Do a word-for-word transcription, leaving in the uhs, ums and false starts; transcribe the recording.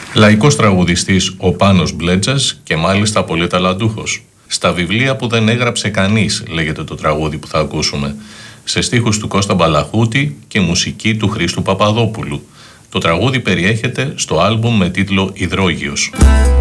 Λαϊκός τραγουδιστής ο Πάνος Μπλέτζας και μάλιστα πολύ ταλαντούχος. Στα βιβλία που δεν έγραψε κανείς λέγεται το τραγούδι που θα ακούσουμε. Σε στίχους του Κώστα Μπαλαχούτη και μουσική του Χρήστου Παπαδόπουλου. Το τραγούδι περιέχεται στο άλμπουμ με τίτλο «Υδρόγειος».